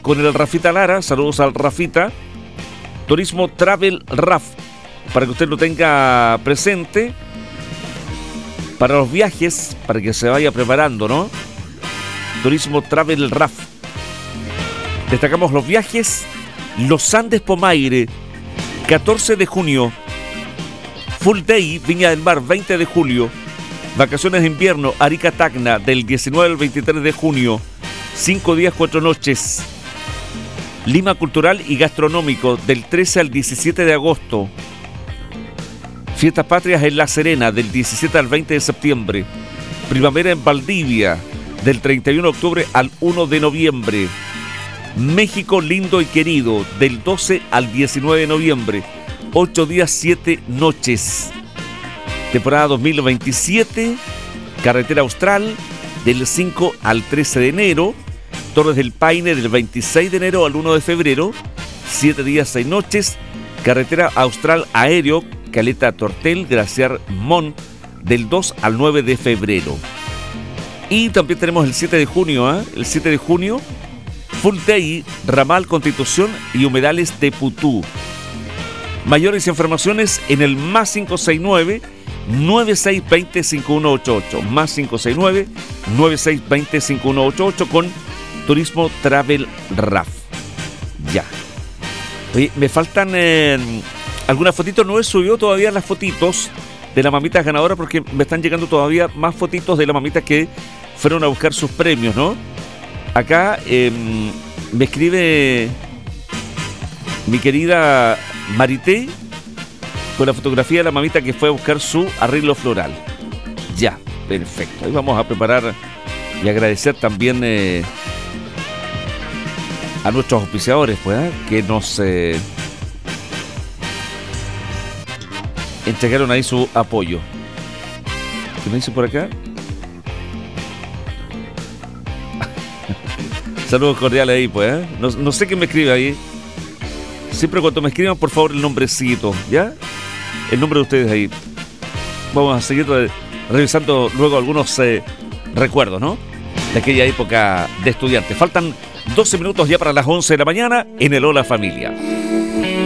con el Rafita Lara. Saludos al Rafita. Turismo Travel RAF, para que usted lo tenga presente. Para los viajes, para que se vaya preparando, ¿no? Turismo Travel RAF. Destacamos los viajes. Los Andes Pomaire, 14 de junio. Full Day, Viña del Mar, 20 de julio. Vacaciones de invierno, Arica Tacna, del 19 al 23 de junio. 5 días, 4 noches. Lima Cultural y Gastronómico, del 13 al 17 de agosto. Fiestas Patrias en La Serena, del 17 al 20 de septiembre. Primavera en Valdivia, del 31 de octubre al 1 de noviembre. México lindo y querido, del 12 al 19 de noviembre. 8 días, 7 noches. Temporada 2027, Carretera Austral, del 5 al 13 de enero. Torres del Paine, del 26 de enero al 1 de febrero. 7 días, 6 noches. Carretera Austral Aéreo, Caleta Tortel, Glaciar Mont, del 2 al 9 de febrero. Y también tenemos el 7 de junio, el 7 de junio, Full Day, Ramal Constitución y Humedales de Putú. Mayores informaciones en el más 569-9620-5188. Más 569-9620-5188 con Turismo Travel RAF. Ya. Oye, me faltan algunas fotitos. No he subido todavía las fotitos de la mamita ganadora porque me están llegando todavía más fotitos de la mamita que fueron a buscar sus premios, ¿no? Acá me escribe mi querida Marité con la fotografía de la mamita que fue a buscar su arreglo floral. Ya, perfecto. Ahí vamos a preparar y agradecer también a nuestros auspiciadores, pues, que nos entregaron ahí su apoyo. ¿Qué me dice por acá? Saludos cordiales ahí, pues, no sé qué me escribe ahí. Siempre cuando me escriban, por favor, el nombrecito, ¿ya? El nombre de ustedes ahí. Vamos a seguir revisando luego algunos recuerdos, ¿no? De aquella época de estudiante. Faltan 12 minutos ya para las 11 de la mañana en el Hola Familia.